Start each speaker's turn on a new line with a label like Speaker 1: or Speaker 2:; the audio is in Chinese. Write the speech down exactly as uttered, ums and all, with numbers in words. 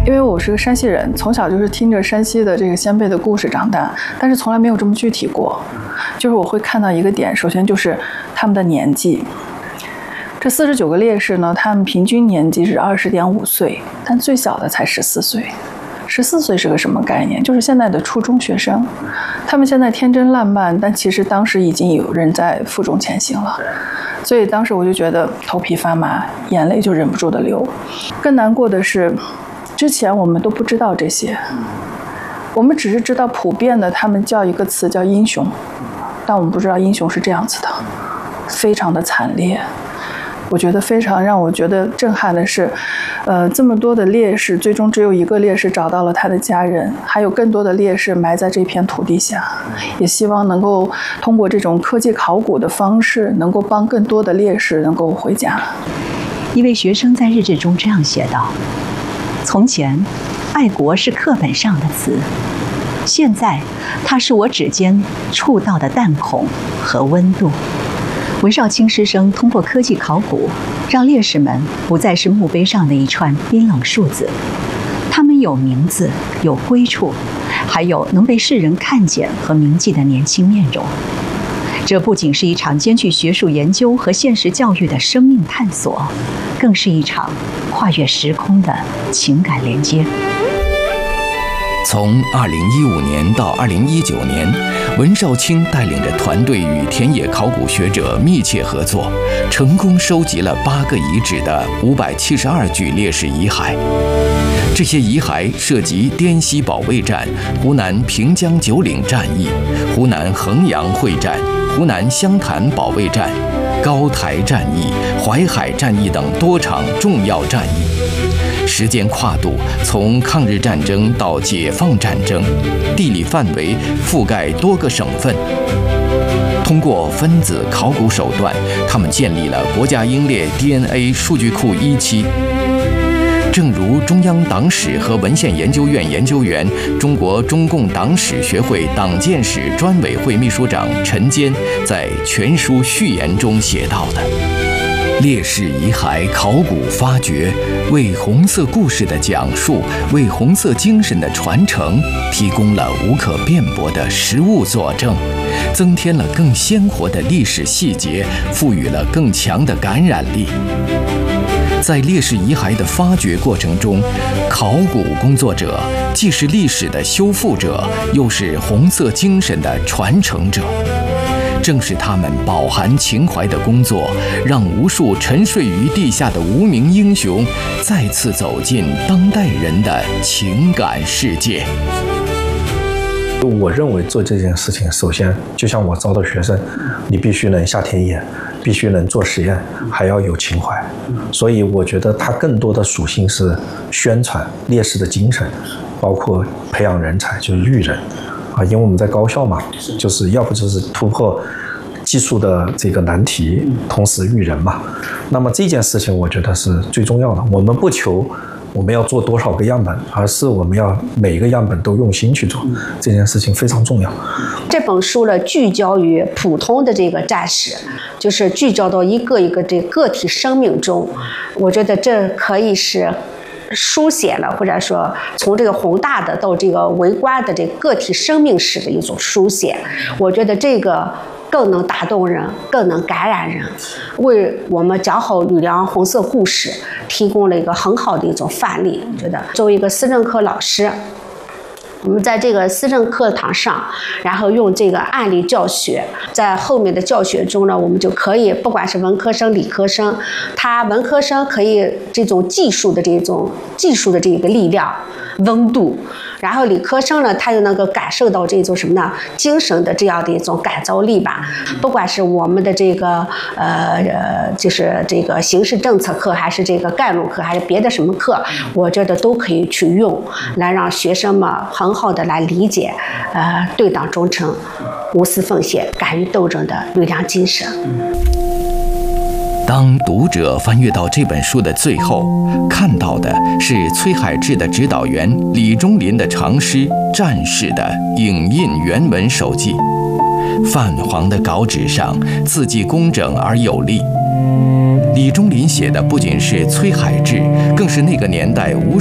Speaker 1: 因为我是个山西人，从小就是听着山西的这个先辈的故事长大，但是从来没有这么具体过。就是我会看到一个点，首先就是他们的年纪。这四十九个烈士呢，他们平均年纪是二十点五岁，但最小的才十四岁。十四岁是个什么概念？就是现在的初中学生。他们现在天真烂漫，但其实当时已经有人在负重前行了。所以当时我就觉得头皮发麻，眼泪就忍不住的流。更难过的是，之前我们都不知道这些，我们只是知道普遍的他们叫一个词叫英雄，但我们不知道英雄是这样子的，非常的惨烈。我觉得非常让我觉得震撼的是，呃，这么多的烈士，最终只有一个烈士找到了他的家人，还有更多的烈士埋在这片土地下。也希望能够通过这种科技考古的方式，能够帮更多的烈士能够回家。
Speaker 2: 一位学生在日志中这样写道：从前，爱国是课本上的词，现在，它是我指尖触到的弹孔和温度。韦少卿师生通过科技考古，让烈士们不再是墓碑上的一串冰冷数字，他们有名字，有归处，还有能被世人看见和铭记的年轻面容。这不仅是一场兼具学术研究和现实教育的生命探索，更是一场跨越时空的情感连接。
Speaker 3: 从二零一五年到二零一九年，文少卿带领着团队与田野考古学者密切合作，成功收集了八个遗址的五百七十二具烈士遗骸。这些遗骸涉及滇西保卫战、湖南平江九岭战役、湖南衡阳会战、湖南湘潭保卫战、高台战役、淮海战役等多场重要战役。时间跨度从抗日战争到解放战争，地理范围覆盖多个省份。通过分子考古手段，他们建立了国家英烈 D N A 数据库一期。正如中央党史和文献研究院研究员、中国中共党史学会党建史专委会秘书长陈坚在全书序言中写到的。烈士遗骸考古发掘，为红色故事的讲述，为红色精神的传承提供了无可辩驳的实物佐证，增添了更鲜活的历史细节，赋予了更强的感染力。在烈士遗骸的发掘过程中，考古工作者既是历史的修复者，又是红色精神的传承者。正是他们饱含情怀的工作，让无数沉睡于地下的无名英雄再次走进当代人的情感世界。
Speaker 4: 我认为做这件事情，首先就像我招的学生，你必须能下田野，必须能做实验，还要有情怀。所以我觉得它更多的属性是宣传烈士的精神，包括培养人才，就是育人。啊，因为我们在高校嘛，就是要不就是突破技术的这个难题，同时育人嘛。那么这件事情我觉得是最重要的。我们不求我们要做多少个样本，而是我们要每一个样本都用心去做，这件事情非常重要。
Speaker 5: 这本书呢，聚焦于普通的这个战士，就是聚焦到一个一个这个体生命中。我觉得这可以是书写了，或者说从这个宏大的到这个微观的这个个体生命史的一种书写，我觉得这个更能打动人，更能感染人，为我们讲好吕梁红色故事提供了一个很好的一种范例。我觉得作为一个思政课老师，我们在这个思政课堂上，然后用这个案例教学，在后面的教学中呢，我们就可以不管是文科生、理科生，他文科生可以这种技术的这种技术的这个力量、温度，然后理科生呢，他又能够感受到这种什么呢？精神的这样的一种感召力吧。不管是我们的这个呃呃，就是这个刑事政策课，还是这个概论课，还是别的什么课，我觉得都可以去用，来让学生们很好的来理解，呃，对党忠诚、无私奉献、敢于斗争的吕梁精神。
Speaker 3: 当读者翻阅到这本书的最后，看到的是崔海志的指导员李忠林的长诗《战士》的影印原文手记。泛黄的稿纸上，字迹工整而有力。李忠林写的不仅是崔海志，更是那个年代无